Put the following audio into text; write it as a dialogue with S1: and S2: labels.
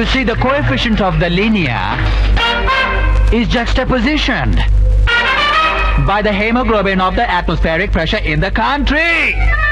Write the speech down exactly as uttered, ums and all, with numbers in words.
S1: see, the coefficient of the linear is juxtapositioned by the hemoglobin of the atmospheric pressure in the country.